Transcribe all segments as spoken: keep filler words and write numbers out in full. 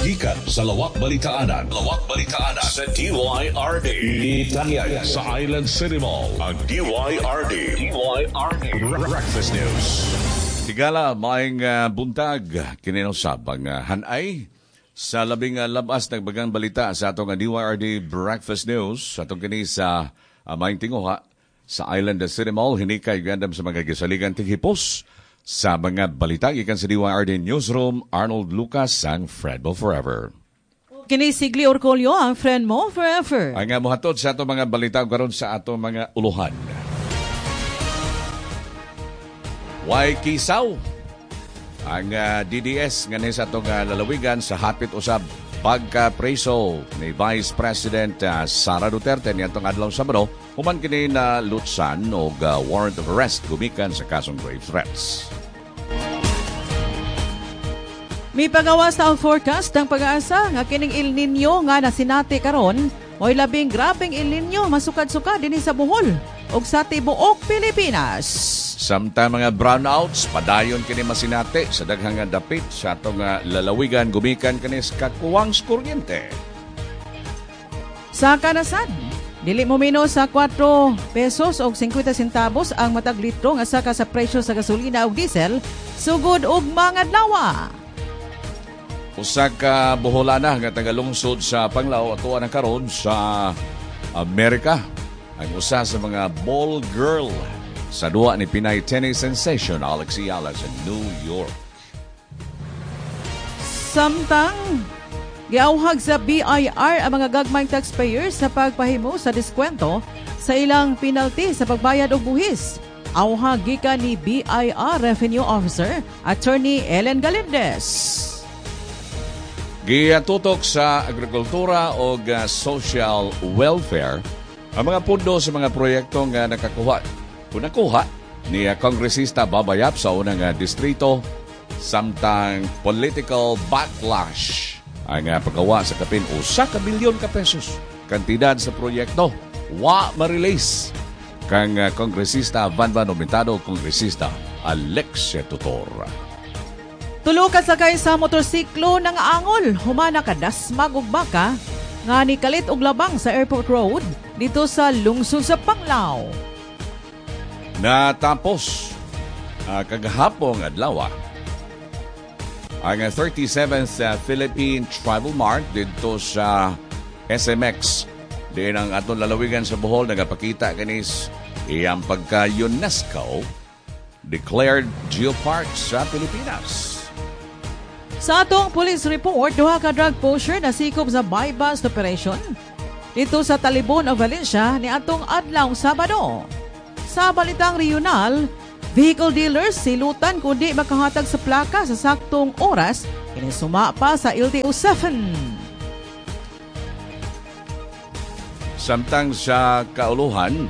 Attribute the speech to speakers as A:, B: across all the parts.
A: gikan sa Lawak Balitaanan. Lawak Balitaanan sa D Y R D. Itangyan sa Island City Mall. Ang D Y R D. D Y R D. Breakfast News.
B: Tigala, maing uh, buntag, kininosab ang uh, hanay sa labing uh, labas nagbagang balita sa atong uh, D Y R D Breakfast News. Atong kini sa uh, maing tinguha sa Island City Mall. Hinikay gandam sa mga gisaligan tighipos sa mga balita. Ikan sa D Y R D Newsroom, Arnold Lucas ang Friend Mo Forever.
C: Kini Sigli Orcolio ang Friend Mo Forever.
B: Ang uh, muhatod sa atong mga balita karon sa atong mga uluhan. Way kisaw ang uh, D D S ngayon sa itong uh, lalawigan sa hapit usab pagka-preso ni Vice President uh, Sara Duterte niya itong adlaw Sabado human kini na lutsan o uh, warrant of arrest gumikan sa kasong grave threats.
C: May pagawas na ang forecast ng pag-asa nga kining El Nino nga nasinati karon mo'y labing grabeng El Nino masukad-sukad dinhi sa Bohol ug sa tibuok Pilipinas.
B: Samtang mga brownouts, padayon kini masinati sa daghang nga dapit sa atong uh, lalawigan gumikan kini sa kakuwang kuryente.
C: Sa kanasan, dili mo mino sa four pesos o fifty centavos ang matag litro nga saka sa presyo sa gasolina ug diesel sugod og mga adlaw.
B: Usa ka Boholana nga tagalungsod sa Panglao atuan na karon sa Amerika ang usa sa mga ball girl sa duwa ni Pinay tennis sensation Alex Ayala sa New York.
C: Samtang giauhag sa B I R ang mga gagmayng taxpayers sa pagpahimo sa diskwento sa ilang penalty sa pagbayad og buhis. Auhag gikan ni B I R Revenue Officer Attorney Ellen Galindez.
B: Giyatutok sa agrikultura o uh, social welfare ang mga pundo sa mga proyekto nga nakakuha. Kung nakuha ni uh, Kongresista Babayap sa unang uh, distrito, samtang political backlash ang uh, paggawa sa kapin o sa kabilyon ka pesos kantidad sa proyekto wa ma-release kang uh, Kongresista Van Van Omentado, Kongresista Alexia Tutor.
C: Tulo ka sakay sa motorsiklo ng angol, humana ka dasmag og baka, nga ni kalit og labang sa Airport Road dito sa lungsod sa Panglao.
B: Natapos uh, kagahapong adlaw ang thirty-seventh uh, Philippine Tribal Mart dito sa S M X. Diyan ang atong lalawigan sa Bohol nagapakita kanis iyang pagka-UNESCO declared geopark sa Pilipinas.
C: Sa atong police report, duha ka drug pusher na sikop sa buy-bust operation dito sa Talibon o Valencia ni atong adlaw Sabado. Sa balitang regional, vehicle dealers silutan kundi makahatag sa plaka sa saktong oras inisuma pa sa L T O seven.
B: Samtang sa kauluhan,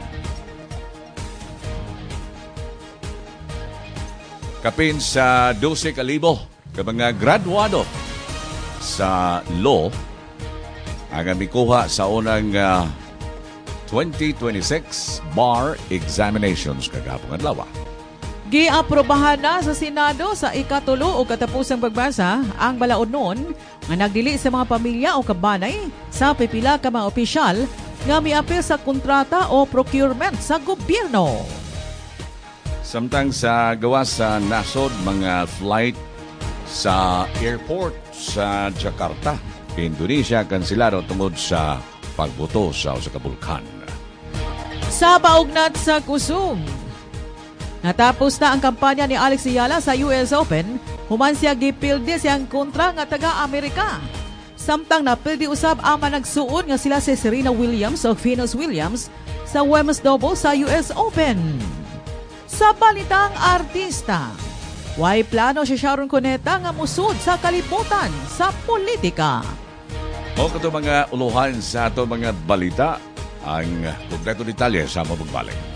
B: kapin sa twelve thousand ka mga graduado sa law ang mikuha sa unang uh, twenty twenty-six bar examinations kagapong adlaw.
C: Giaprobahan na sa Senado sa ikatulo o katapusang pagbasa ang balaod noon nga nagdili sa mga pamilya o kabanay sa pipila ka mga opisyal nga miapil sa kontrata o procurement sa gobyerno.
B: Samtang sa gawa sa nasod mga flight sa airport sa Jakarta, Indonesia, kansilado tungod sa pagbuto sa usa ka bulkan.
C: Sa paugnat sa kusog, natapos na ang kampanya ni Alex Ayala sa U S Open, human siya gipildi siyang kontra nga taga-Amerika. Samtang napildi usab ang managsuon nga sila si Serena Williams o Venus Williams sa women's double sa U S Open. Sa balitang artista, way plano si Sharon Cuneta nga musud sa kalibutan sa politika.
B: O kato mga uluhan sa ato mga balita, ang kompleto detalye sa mabugbalik.